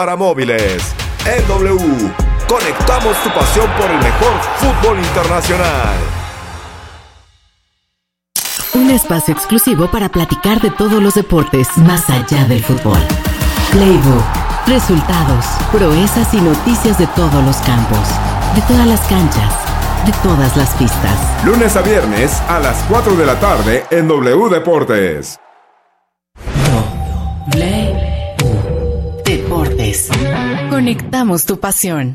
Para móviles, EW, conectamos tu pasión por el mejor fútbol internacional. Un espacio exclusivo para platicar de todos los deportes más allá del fútbol. Playbook, resultados, proezas y noticias de todos los campos, de todas las canchas, de todas las pistas. Lunes a viernes a las 4 de la tarde en W Deportes. Deportes. Conectamos tu pasión.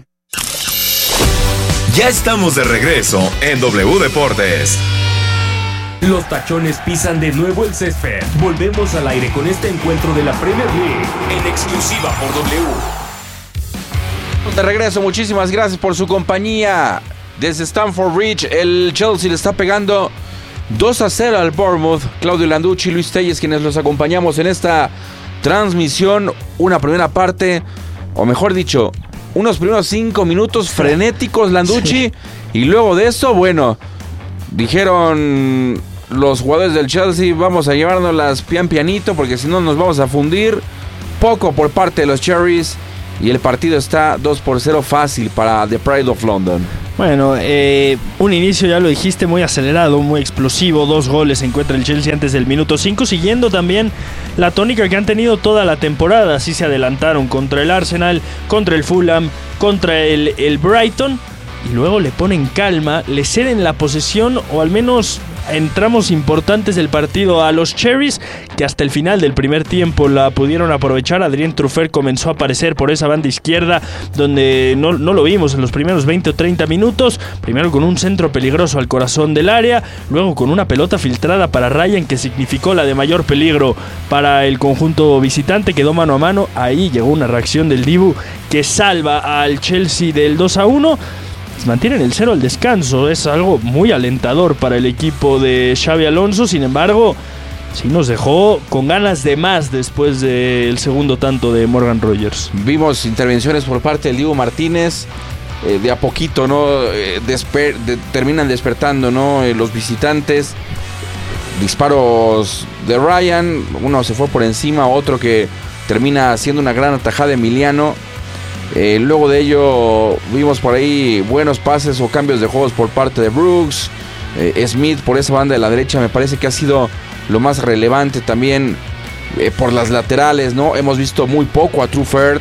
Ya estamos de regreso en W Deportes. Los tachones pisan de nuevo el césped. Volvemos al aire con este encuentro de la Premier League en exclusiva por W. De regreso, muchísimas gracias por su compañía. Desde Stamford Bridge, el Chelsea le está pegando 2-0 al Bournemouth. Claudio Landucci y Luis Telles, quienes los acompañamos en esta transmisión. Una primera parte, o mejor dicho, unos primeros 5 minutos frenéticos, Landucci. Sí. Y luego de eso, bueno, dijeron los jugadores del Chelsea, vamos a llevárnoslas pianito porque si no nos vamos a fundir. Poco por parte de los Cherries. Y el partido está 2-0 fácil para The Pride of London. Bueno, un inicio, ya lo dijiste, muy acelerado, muy explosivo. 2 goles encuentra el Chelsea antes del minuto 5, siguiendo también la tónica que han tenido toda la temporada. Así se adelantaron contra el Arsenal, contra el Fulham, contra el Brighton. Y luego le ponen calma, le ceden la posesión, o al menos en tramos importantes del partido, a los Cherries, que hasta el final del primer tiempo la pudieron aprovechar. Adrien Truffert comenzó a aparecer por esa banda izquierda, donde no lo vimos en los primeros 20 o 30 minutos. Primero con un centro peligroso al corazón del área, luego con una pelota filtrada para Ryan, que significó la de mayor peligro para el conjunto visitante. Quedó mano a mano, ahí llegó una reacción del Dibu que salva al Chelsea del 2-1. Mantienen el 0 al descanso, es algo muy alentador para el equipo de Xabi Alonso. Sin embargo, sí nos dejó con ganas de más después del segundo tanto de Morgan Rogers. Vimos intervenciones por parte del Dibu Martínez, de a poquito, ¿no? Terminan despertando, ¿no? Los visitantes. Disparos de Ryan, uno se fue por encima, otro que termina haciendo una gran atajada de Emiliano. Luego de ello vimos por ahí buenos pases o cambios de juegos por parte de Brooks. Smith por esa banda de la derecha me parece que ha sido lo más relevante también, por las laterales, ¿no? Hemos visto muy poco a Truffert.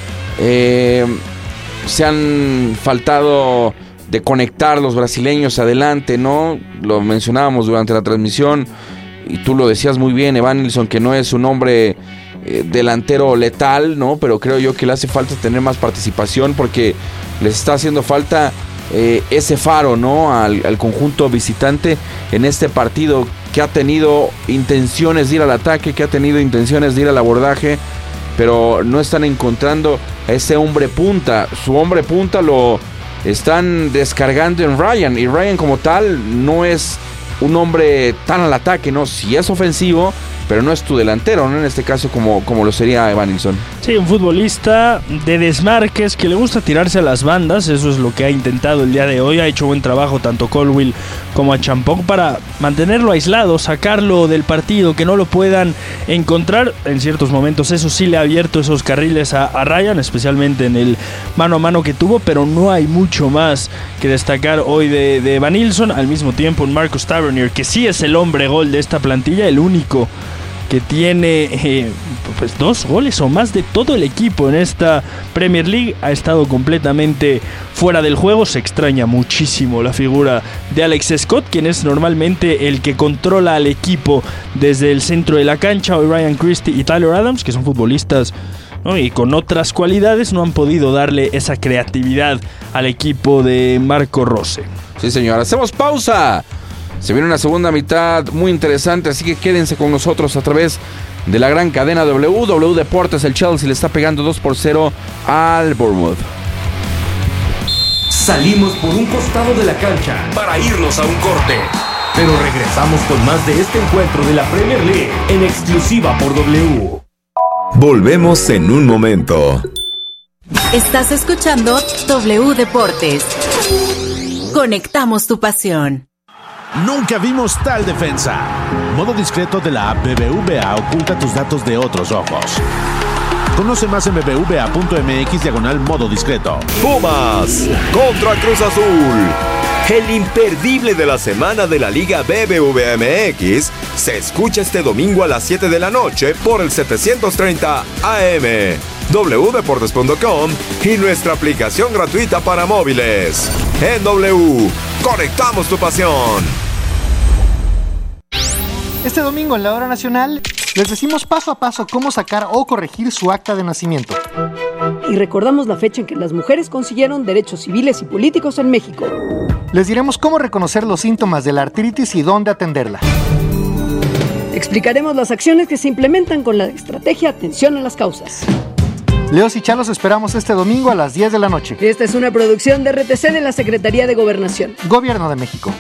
Se han faltado de conectar los brasileños adelante, ¿no? Lo mencionábamos durante la transmisión y tú lo decías muy bien, Evanilson, que no es un hombre delantero letal, ¿no? Pero creo yo que le hace falta tener más participación porque les está haciendo falta ese faro, ¿no? Al conjunto visitante en este partido, que ha tenido intenciones de ir al ataque, que ha tenido intenciones de ir al abordaje, pero no están encontrando a ese hombre punta. Su hombre punta lo están descargando en Ryan, y Ryan como tal no es un hombre tan al ataque, ¿no? Si es ofensivo, pero no es tu delantero, ¿no? En este caso como lo sería Evanilson. Sí, un futbolista de desmarques que le gusta tirarse a las bandas. Eso es lo que ha intentado el día de hoy. Ha hecho buen trabajo tanto Colwill como a Champong para mantenerlo aislado, sacarlo del partido, que no lo puedan encontrar en ciertos momentos. Eso sí le ha abierto esos carriles a Ryan, especialmente en el mano a mano que tuvo, pero no hay mucho más que destacar hoy de Evanilson. Al mismo tiempo, un Marcus Tavernier, que sí es el hombre gol de esta plantilla, el único que tiene 2 goles o más de todo el equipo en esta Premier League, ha estado completamente fuera del juego. Se extraña muchísimo la figura de Alex Scott, quien es normalmente el que controla al equipo desde el centro de la cancha. Hoy Ryan Christie y Tyler Adams, que son futbolistas, ¿no?, y con otras cualidades, no han podido darle esa creatividad al equipo de Marco Rose. Sí, señor, hacemos pausa. Se viene una segunda mitad muy interesante, así que quédense con nosotros a través de la gran cadena W Deportes. El Chelsea le está pegando 2-0 al Bournemouth. Salimos por un costado de la cancha para irnos a un corte, pero regresamos con más de este encuentro de la Premier League en exclusiva por W. Volvemos en un momento. Estás escuchando W Deportes. Conectamos tu pasión. Nunca vimos tal defensa. Modo discreto de la app BBVA oculta tus datos de otros ojos. Conoce más en bbva.mx/modo discreto. Pumas contra Cruz Azul. El imperdible de la semana de la Liga BBVA MX se escucha este domingo a las 7 de la noche por el 730 AM, wdeportes.com y nuestra aplicación gratuita para móviles. En W, conectamos tu pasión. Este domingo en la Hora Nacional les decimos paso a paso cómo sacar o corregir su acta de nacimiento. Y recordamos la fecha en que las mujeres consiguieron derechos civiles y políticos en México. Les diremos cómo reconocer los síntomas de la artritis y dónde atenderla. Explicaremos las acciones que se implementan con la estrategia Atención a las Causas. Leos y Chalos esperamos este domingo a las 10 de la noche. Esta es una producción de RTC de la Secretaría de Gobernación. Gobierno de México.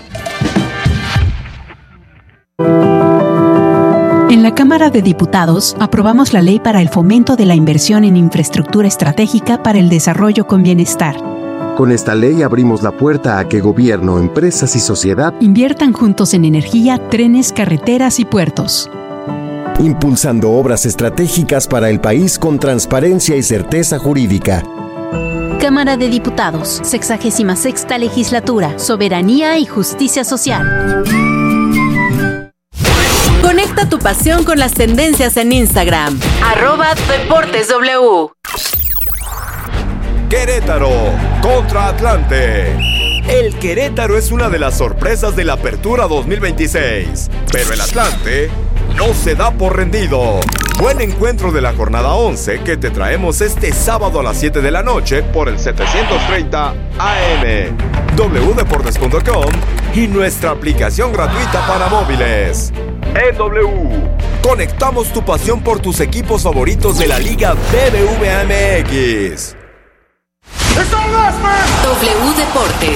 En la Cámara de Diputados aprobamos la ley para el fomento de la inversión en infraestructura estratégica para el desarrollo con bienestar. Con esta ley abrimos la puerta a que gobierno, empresas y sociedad inviertan juntos en energía, trenes, carreteras y puertos. Impulsando obras estratégicas para el país con transparencia y certeza jurídica. Cámara de Diputados, 66ª Legislatura, Soberanía y Justicia Social. Conecta tu pasión con las tendencias en Instagram. @DeportesW. Querétaro contra Atlante. El Querétaro es una de las sorpresas de la Apertura 2026, pero el Atlante no se da por rendido. Buen encuentro de la jornada 11 que te traemos este sábado a las 7 de la noche por el 730 AM, wdeportes.com y nuestra aplicación gratuita para móviles. En W, conectamos tu pasión por tus equipos favoritos de la Liga BBVA MX. W Deportes.